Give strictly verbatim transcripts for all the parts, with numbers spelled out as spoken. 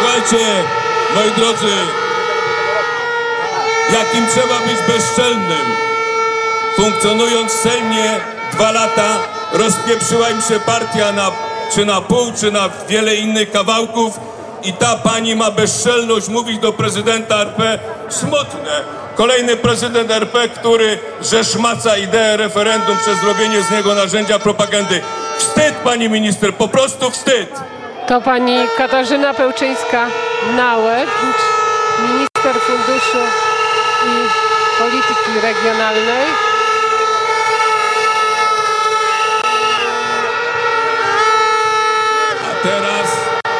Słuchajcie, moi drodzy, jakim trzeba być bezczelnym. Funkcjonując w Sejmie dwa lata, rozpieprzyła im się partia na, czy na pół, czy na wiele innych kawałków i ta pani ma bezczelność mówić do prezydenta R P. Smutne. Kolejny prezydent R P, który żeszmaca ideę referendum przez zrobienie z niego narzędzia propagandy. Wstyd, pani minister, po prostu wstyd. To pani Katarzyna Pełczyńska-Nałęcz, minister funduszy i polityki regionalnej. A teraz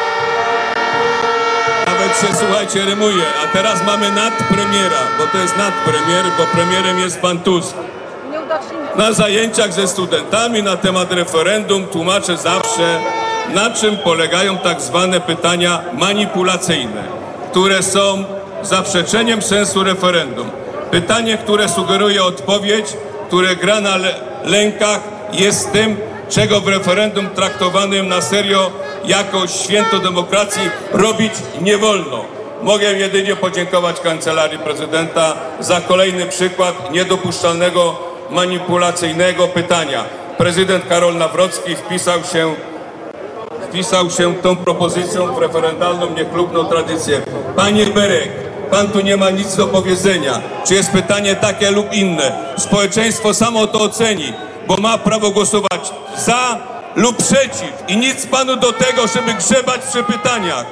nawet się, słuchajcie, rymuje. A teraz mamy nadpremiera, bo to jest nadpremier, bo premierem jest pan Tusk. Na zajęciach ze studentami na temat referendum tłumaczę zawsze, na czym polegają tak zwane pytania manipulacyjne, które są zaprzeczeniem sensu referendum. Pytanie, które sugeruje odpowiedź, które gra na le- lękach, jest tym, czego w referendum traktowanym na serio jako święto demokracji robić nie wolno. Mogę jedynie podziękować Kancelarii Prezydenta za kolejny przykład niedopuszczalnego manipulacyjnego pytania. Prezydent Karol Nawrocki wpisał się wpisał się tą propozycją w referendalną niechlubną tradycję. Panie Berek, pan tu nie ma nic do powiedzenia. Czy jest pytanie takie lub inne? Społeczeństwo samo to oceni, bo ma prawo głosować za lub przeciw i nic panu do tego, żeby grzebać przy pytaniach.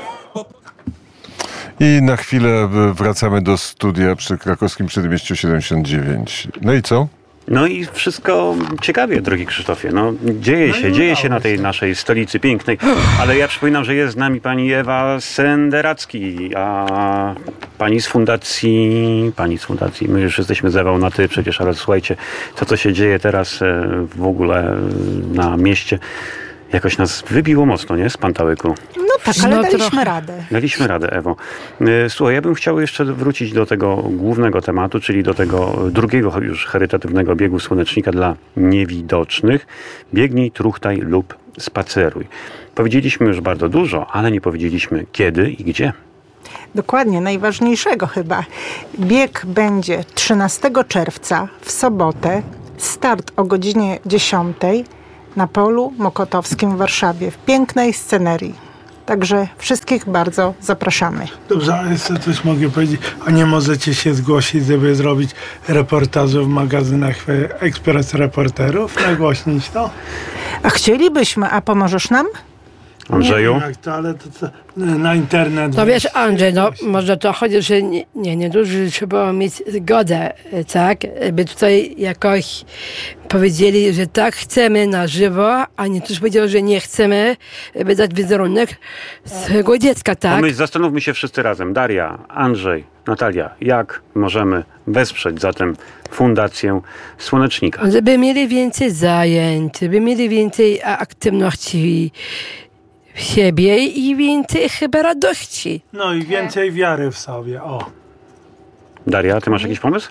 I na chwilę wracamy do studia przy Krakowskim Przedmieściu siedemdziesiąt dziewięć. No i co? No i wszystko ciekawie, drogi Krzysztofie. No, dzieje się, dzieje się na tej naszej stolicy pięknej. Ale ja przypominam, że jest z nami pani Ewa Senderacki, a pani z fundacji, pani z fundacji, my już jesteśmy z Ewą na ty przecież, ale słuchajcie, to co się dzieje teraz w ogóle na mieście, jakoś nas wybiło mocno, nie? Z pantałyku. No tak, ale No daliśmy trochę. radę. Daliśmy radę, Ewo. Słuchaj, ja bym chciał jeszcze wrócić do tego głównego tematu, czyli do tego drugiego już charytatywnego biegu słonecznika dla niewidocznych. Biegnij, truchtaj lub spaceruj. Powiedzieliśmy już bardzo dużo, ale nie powiedzieliśmy kiedy i gdzie. Dokładnie, najważniejszego chyba. Bieg będzie trzynastego czerwca w sobotę. Start o godzinie dziesiątej na polu Mokotowskim w Warszawie w pięknej scenerii. Także wszystkich bardzo zapraszamy. Dobrze, ale jeszcze coś mogę powiedzieć. A nie możecie się zgłosić, żeby zrobić reportaże w magazynach Ekspres Reporterów? Nagłośnić to? A chcielibyśmy, a pomożesz nam? Andrzeju? Nie wiem jak to, ale to, to na internet. No wiesz, Andrzej, no może to chodzi, że nie, nie, nie dużo trzeba mieć zgodę, tak? By tutaj jakoś powiedzieli, że tak chcemy na żywo, a nie też powiedział, że nie chcemy, by dać wizerunek swojego dziecka, tak? No my zastanówmy się wszyscy razem. Daria, Andrzej, Natalia, jak możemy wesprzeć zatem Fundację Słonecznika? Żeby mieli więcej zajęć, żeby mieli więcej aktywności w siebie i więcej chyba radości. No i więcej wiary w sobie, o. Daria, ty masz jakiś pomysł?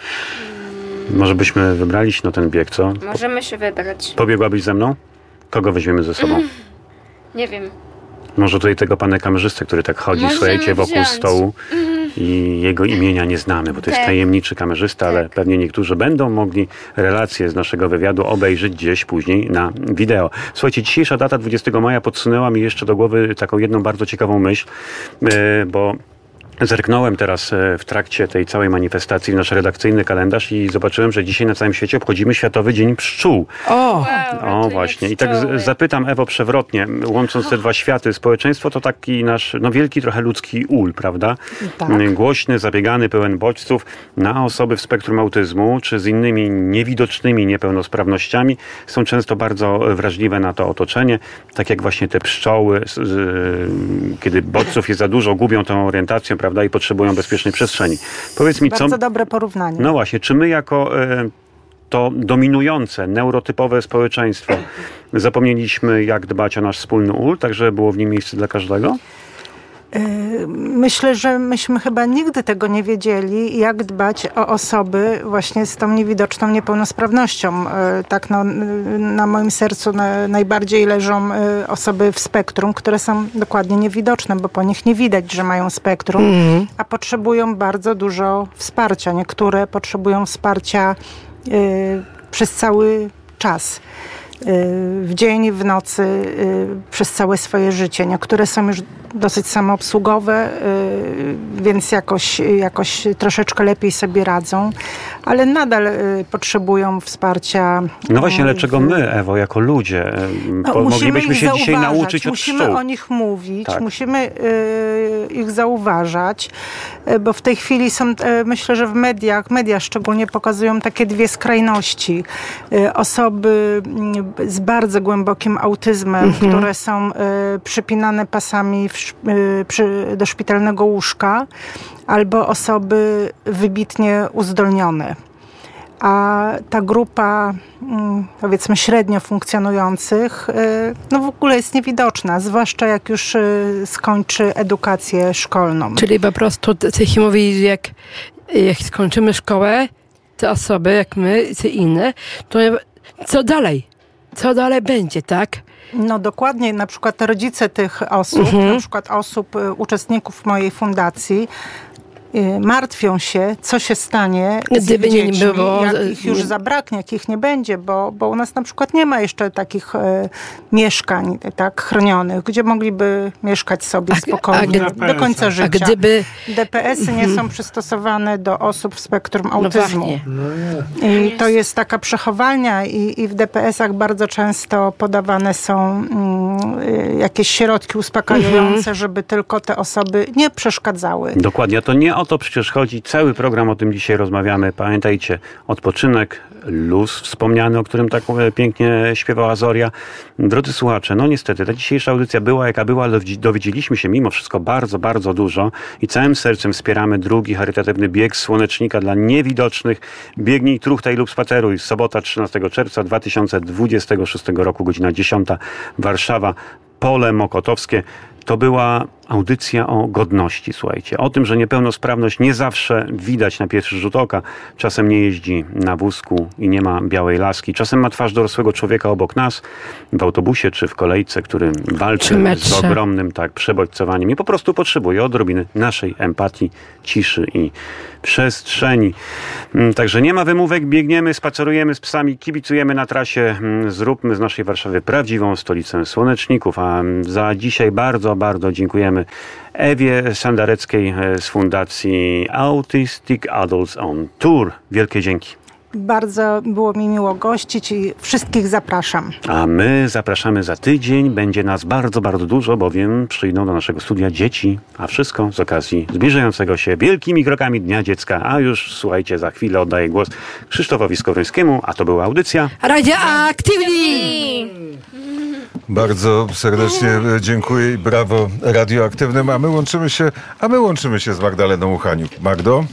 Może byśmy wybrali się na ten bieg, co? Możemy się wybrać. Pobiegłabyś ze mną? Kogo weźmiemy ze sobą? Nie wiem. Może tutaj tego pana kamerzystę, który tak chodzi, Możemy słuchajcie, wokół wziąć. stołu i jego imienia nie znamy, bo to jest Tak. tajemniczy kamerzysta, ale pewnie niektórzy będą mogli relacje z naszego wywiadu obejrzeć gdzieś później na wideo. Słuchajcie, dzisiejsza data dwudziestego maja podsunęła mi jeszcze do głowy taką jedną bardzo ciekawą myśl, yy, bo zerknąłem teraz w trakcie tej całej manifestacji w nasz redakcyjny kalendarz i zobaczyłem, że dzisiaj na całym świecie obchodzimy Światowy Dzień Pszczół. O! Wow, O właśnie. I tak z- zapytam, Ewo, przewrotnie, łącząc te dwa światy, społeczeństwo to taki nasz, no wielki trochę ludzki ul, prawda? Tak. Głośny, zabiegany, pełen bodźców na osoby w spektrum autyzmu, czy z innymi niewidocznymi niepełnosprawnościami są często bardzo wrażliwe na to otoczenie, tak jak właśnie te pszczoły, z, z, kiedy bodźców jest za dużo, gubią tą orientację, prawda, i potrzebują bezpiecznej przestrzeni. Powiedz mi, Bardzo co... dobre porównanie. No właśnie, czy my jako e, to dominujące, neurotypowe społeczeństwo zapomnieliśmy, jak dbać o nasz wspólny ul, tak żeby było w nim miejsce dla każdego? Myślę, że myśmy chyba nigdy tego nie wiedzieli, jak dbać o osoby właśnie z tą niewidoczną niepełnosprawnością. Tak no, na moim sercu na, najbardziej leżą osoby w spektrum, które są dokładnie niewidoczne, bo po nich nie widać, że mają spektrum, mm. a potrzebują bardzo dużo wsparcia. Niektóre potrzebują wsparcia y, przez cały czas. W dzień, w nocy, przez całe swoje życie. Niektóre są już dosyć samoobsługowe, więc jakoś, jakoś troszeczkę lepiej sobie radzą, ale nadal potrzebują wsparcia. No właśnie, ale czego my, Ewo, jako ludzie, no, moglibyśmy się dzisiaj nauczyć od Musimy pszczół. o nich mówić, tak. musimy ich zauważać, bo w tej chwili są, myślę, że w mediach, media szczególnie pokazują takie dwie skrajności. Osoby z bardzo głębokim autyzmem, mhm. które są y, przypinane pasami w, y, przy, do szpitalnego łóżka, albo osoby wybitnie uzdolnione. A ta grupa, y, powiedzmy, średnio funkcjonujących, y, no w ogóle jest niewidoczna, zwłaszcza jak już y, skończy edukację szkolną. Czyli po prostu chcecie mówić, że jak, jak skończymy szkołę, te osoby, jak my, te inne, to co dalej? Co dalej będzie, tak? No dokładnie, na przykład rodzice tych osób, mhm. na przykład osób, uczestników mojej fundacji, martwią się, co się stanie z Gdyby ich nie dziećmi, było, jak ich już zabraknie, jak ich nie będzie, bo, bo u nas na przykład nie ma jeszcze takich e, mieszkań tak chronionych, gdzie mogliby mieszkać sobie a, spokojnie a, do końca życia. A gdyby... D P S-y nie są przystosowane do osób w spektrum autyzmu. No I to jest taka przechowalnia i, i w D P S-ach bardzo często podawane są mm, jakieś środki uspokajające, mhm. żeby tylko te osoby nie przeszkadzały. Dokładnie, a to nie o to przecież chodzi. Cały program o tym dzisiaj rozmawiamy. Pamiętajcie, odpoczynek, luz wspomniany, o którym tak pięknie śpiewała Zoria. Drodzy słuchacze, no niestety ta dzisiejsza audycja była jaka była, ale dowiedzieliśmy się mimo wszystko bardzo, bardzo dużo i całym sercem wspieramy drugi charytatywny bieg Słonecznika dla niewidocznych. Biegnij, truchtaj lub spaceruj. Sobota trzynastego czerwca dwa tysiące dwudziestego szóstego roku, godzina dziesiąta, Warszawa, Pole Mokotowskie. To była audycja o godności, słuchajcie. O tym, że niepełnosprawność nie zawsze widać na pierwszy rzut oka. Czasem nie jeździ na wózku i nie ma białej laski. Czasem ma twarz dorosłego człowieka obok nas, w autobusie czy w kolejce, który walczy z ogromnym tak przebodźcowaniem i po prostu potrzebuje odrobiny naszej empatii, ciszy i przestrzeni. Także nie ma wymówek, biegniemy, spacerujemy z psami, kibicujemy na trasie. Zróbmy z naszej Warszawy prawdziwą stolicę słoneczników. A za dzisiaj bardzo, bardzo dziękujemy Ewie Sandareckiej z Fundacji Autistic Adults on Tour. Wielkie dzięki. Bardzo było mi miło gościć i wszystkich zapraszam. A my zapraszamy za tydzień. Będzie nas bardzo, bardzo dużo, bowiem przyjdą do naszego studia dzieci, a wszystko z okazji zbliżającego się wielkimi krokami Dnia Dziecka. A już, słuchajcie, za chwilę oddaję głos Krzysztofowi Skowrońskiemu, a to była audycja Radioaktywni! Bardzo serdecznie dziękuję i brawo radioaktywnym, a my łączymy się, a my łączymy się z Magdaleną Uchaniuk. Magdo?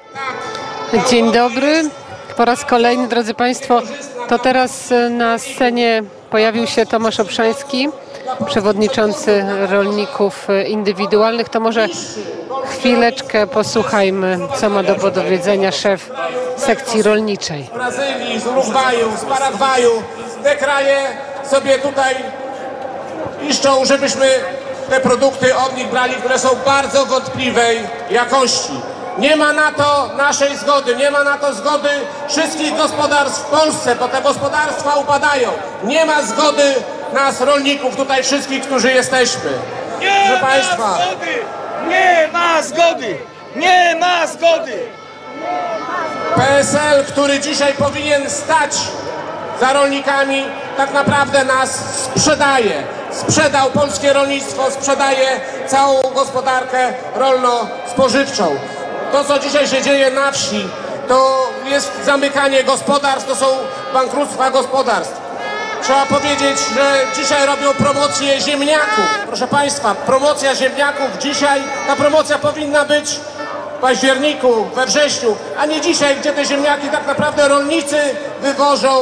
Dzień dobry. Po raz kolejny, drodzy Państwo, to teraz na scenie pojawił się Tomasz Obszański, przewodniczący rolników indywidualnych. To może chwileczkę posłuchajmy, co ma do powiedzenia szef sekcji rolniczej. Z Brazylii, z Urugwaju, z Paragwaju, te kraje sobie tutaj piszczą, żebyśmy te produkty od nich brali, które są bardzo wątpliwej jakości. Nie ma na to naszej zgody, nie ma na to zgody wszystkich gospodarstw w Polsce, bo te gospodarstwa upadają. Nie ma zgody nas, rolników, tutaj wszystkich, którzy jesteśmy. Nie Proszę ma Państwa. zgody! Nie ma zgody! Nie ma zgody! P S L, który dzisiaj powinien stać za rolnikami, tak naprawdę nas sprzedaje. Sprzedał polskie rolnictwo, sprzedaje całą gospodarkę rolno-spożywczą. To, co dzisiaj się dzieje na wsi, to jest zamykanie gospodarstw, to są bankructwa gospodarstw. Trzeba powiedzieć, że dzisiaj robią promocję ziemniaków. Proszę Państwa, promocja ziemniaków dzisiaj, ta promocja powinna być w październiku, we wrześniu, a nie dzisiaj, gdzie te ziemniaki tak naprawdę rolnicy wywożą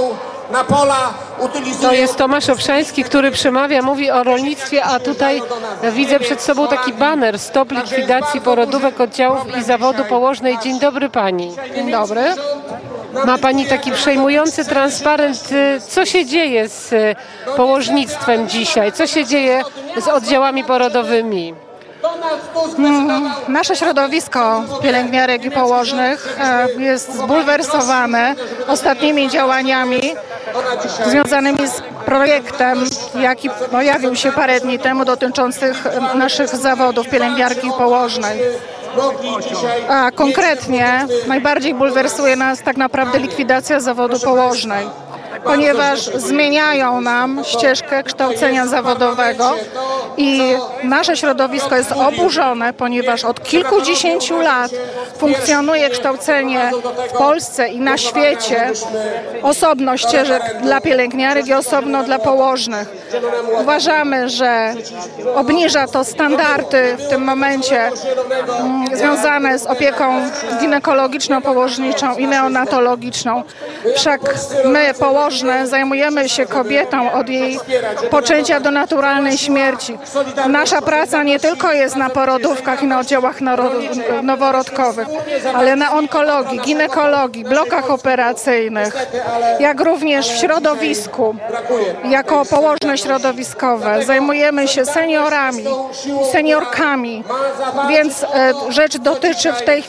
na pola utylizują... To jest Tomasz Obszański, który przemawia, mówi o rolnictwie, a tutaj widzę przed sobą taki baner: stop likwidacji porodówek, oddziałów i zawodu położnej. Dzień dobry pani. Dzień dobry. Ma pani taki przejmujący transparent. Co się dzieje z położnictwem dzisiaj? Co się dzieje z oddziałami porodowymi? Hmm, nasze środowisko pielęgniarek i położnych e, jest zbulwersowane ostatnimi działaniami związanymi z projektem, jaki pojawił się parę dni temu, dotyczących naszych zawodów pielęgniarki i położnej. A konkretnie najbardziej bulwersuje nas tak naprawdę likwidacja zawodu położnej, ponieważ zmieniają nam ścieżkę kształcenia zawodowego i nasze środowisko jest oburzone, ponieważ od kilkudziesięciu lat funkcjonuje kształcenie w Polsce i na świecie osobno ścieżek dla pielęgniarek i osobno dla położnych. Uważamy, że obniża to standardy w tym momencie mm, związane z opieką ginekologiczną, położniczą i neonatologiczną. Wszak my, położne, zajmujemy się kobietą od jej poczęcia do naturalnej śmierci. Nasza praca nie tylko jest na porodówkach i na oddziałach noworodkowych, ale na onkologii, ginekologii, blokach operacyjnych, jak również w środowisku, jako położne środowiskowe. Zajmujemy się seniorami, seniorkami, więc rzecz dotyczy w tej